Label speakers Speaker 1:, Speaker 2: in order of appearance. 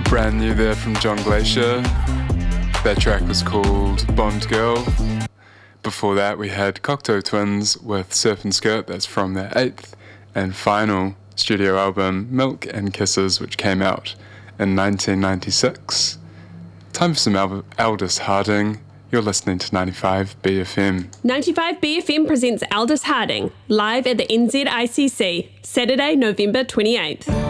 Speaker 1: Brand new there from John Glacier. That track was called Bond Girl. Before that we had Cocteau Twins with Surf and Skirt, that's from their 8th and final studio album Milk and Kisses, which came out in 1996. Time for some Aldous Harding. You're listening to 95 BFM.
Speaker 2: 95 BFM presents Aldous Harding live at the NZICC, Saturday, November 28th.